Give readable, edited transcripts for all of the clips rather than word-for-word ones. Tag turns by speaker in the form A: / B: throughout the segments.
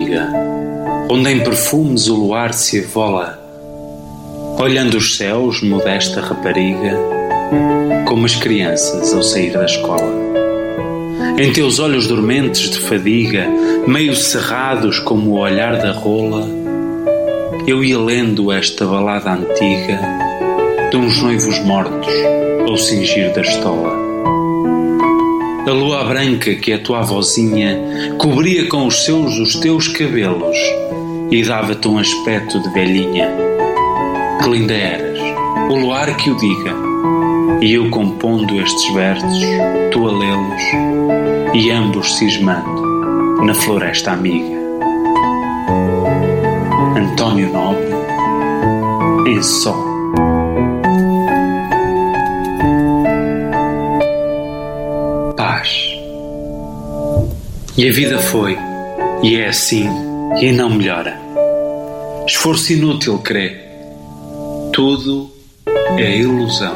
A: antiga, onde em perfumes o luar se evola, olhando os céus, modesta rapariga, como as crianças ao sair da escola. Em teus olhos dormentes de fadiga, meio cerrados como o olhar da rola, eu ia lendo esta balada antiga de uns noivos mortos ao cingir da estola. A lua branca que a tua avózinha cobria com os seus os teus cabelos e dava-te um aspecto de velhinha. Que linda eras, o luar que o diga, e eu compondo estes versos, tu a lê-los, e ambos cismando na floresta amiga. António Nobre, em Sol. Paz. E a vida foi, e é assim, e não melhora. Esforço inútil, crê. Tudo é ilusão.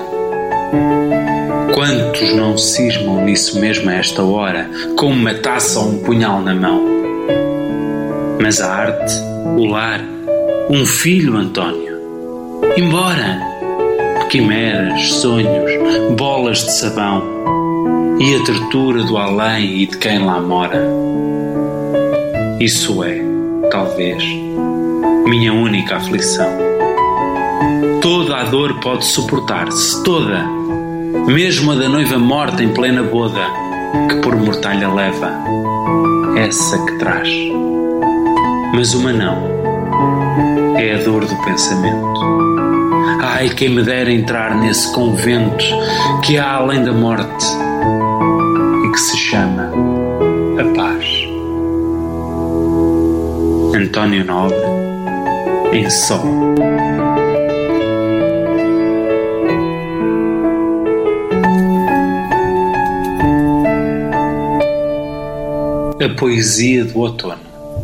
A: Quantos não cismam nisso mesmo a esta hora, com uma taça ou um punhal na mão? Mas a arte, o lar, um filho, António. Embora! Quimeras, sonhos, bolas de sabão e a tertura do além e de quem lá mora. Isso é, talvez, minha única aflição. Toda a dor pode suportar-se, toda, mesmo a da noiva morta em plena boda, que por mortalha leva, essa que traz. Mas uma não, é a dor do pensamento. Ai, quem me dera entrar nesse convento que há além da morte e que se chama a paz. António Nobre, em Sol. A poesia do outono.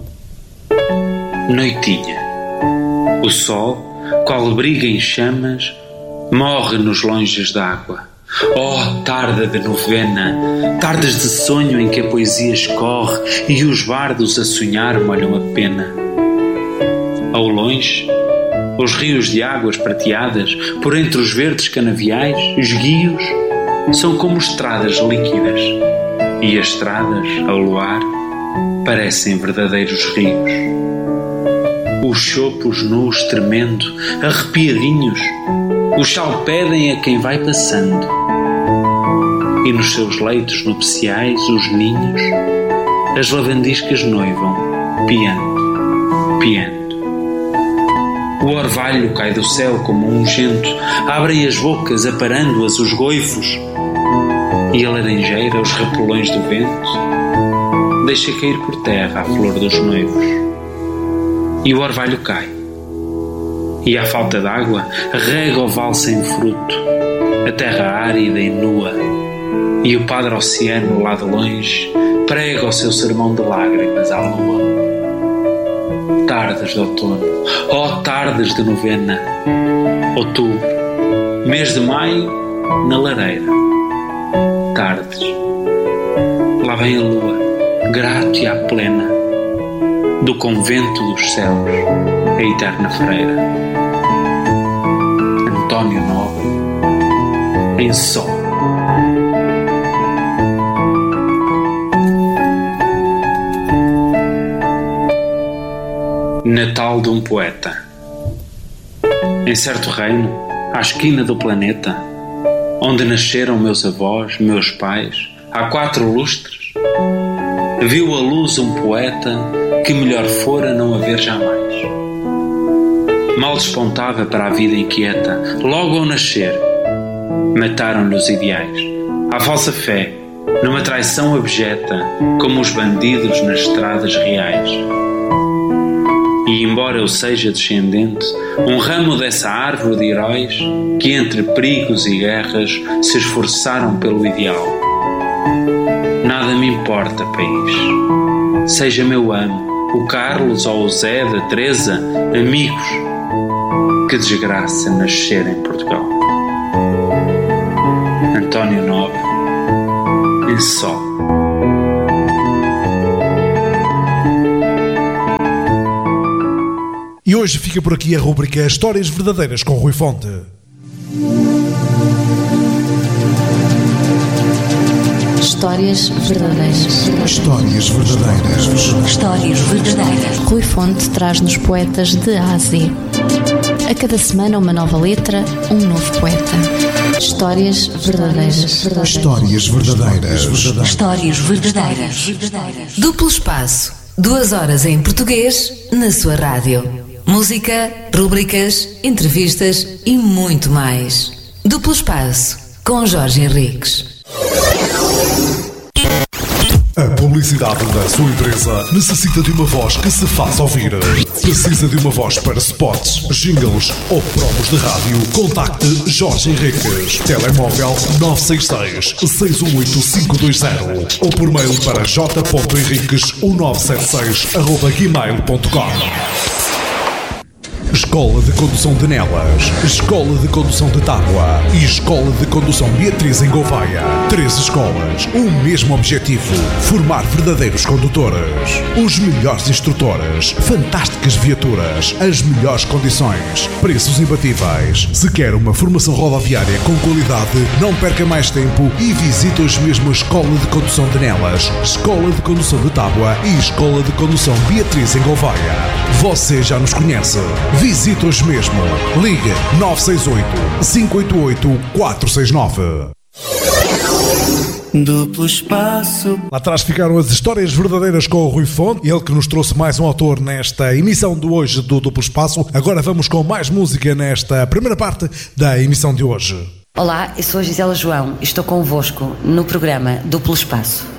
A: Noitinha. O sol, qual briga em chamas, morre nos longes d'água. Oh, tarde de novena, tardes de sonho em que a poesia escorre e os bardos a sonhar molham a pena. Ao longe, os rios de águas prateadas, por entre os verdes canaviais, esguios, são como estradas líquidas, e as estradas, ao luar, parecem verdadeiros rios. Os chopos nus tremendo, arrepiadinhos, o chal pedem a quem vai passando. E nos seus leitos nupciais, os ninhos, as lavandiscas noivam, piando, piando. O orvalho cai do céu como um gento, abrem as bocas, aparando-as os goifos, e a laranjeira, os repolões do vento, deixa cair por terra a flor dos noivos. E o orvalho cai, e à falta d'água rega o vale sem fruto, a terra árida e nua, e o padre oceano lá de longe prega o seu sermão de lágrimas à lua. Tardes de outono, oh tardes de novena, outubro, mês de maio, na lareira. Tardes, lá vem a lua, grato e à plena, do convento dos céus, a eterna freira. António Nobre, em Sol. Natal de um poeta. Em certo reino, à esquina do planeta, onde nasceram meus avós, meus pais, há 4 lustres, viu a luz um poeta que melhor fora não haver jamais. Mal despontava para a vida inquieta, logo ao nascer, mataram-lhe os ideais, à falsa fé, numa traição abjeta, como os bandidos nas estradas reais. E embora eu seja descendente, um ramo dessa árvore de heróis que entre perigos e guerras se esforçaram pelo ideal. Nada me importa, país, seja meu amo, o Carlos ou o Zé, da Teresa, amigos, que desgraça nascer em Portugal. António Nobre, em Sol.
B: E hoje fica por aqui a rubrica Histórias Verdadeiras com Rui Fonte.
C: Histórias verdadeiras.
B: Histórias verdadeiras.
C: Histórias verdadeiras. Rui Fonte traz-nos poetas de A a Z. A cada semana uma nova letra, um novo poeta. Histórias verdadeiras.
B: Histórias verdadeiras.
C: Histórias verdadeiras.
D: Duplo espaço. 2 horas em português, na sua rádio. Música, rúbricas, entrevistas e muito mais. Duplo espaço, com Jorge Henriques.
B: A publicidade da sua empresa necessita de uma voz que se faça ouvir. Precisa de uma voz para spots, jingles ou promos de rádio? Contacte Jorge Henriques. Telemóvel 966-618-520 ou por mail para j.henriques1976@gmail.com. Escola de Condução de Nelas, Escola de Condução de Tábua e Escola de Condução Beatriz em Gouveia. 3 escolas, o mesmo objetivo: formar verdadeiros condutores. Os melhores instrutores, fantásticas viaturas, as melhores condições, preços imbatíveis. Se quer uma formação rodoviária com qualidade, não perca mais tempo e visite hoje mesmo a Escola de Condução de Nelas, Escola de Condução de Tábua e Escola de Condução Beatriz em Gouveia. Você já nos conhece. Visite hoje mesmo. Ligue 968-588-469.
E: Duplo espaço.
B: Lá atrás ficaram as histórias verdadeiras com o Rui Fonte, ele que nos trouxe mais um autor nesta emissão de hoje do Duplo Espaço. Agora vamos com mais música nesta primeira parte da emissão de hoje.
F: Olá, eu sou a Gisela João e estou convosco no programa Duplo Espaço.